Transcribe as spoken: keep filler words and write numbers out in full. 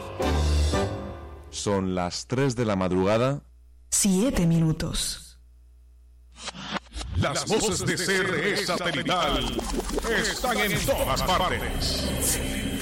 Son las tres de la madrugada. Siete minutos. Las voces de C R E Satelital están en todas partes.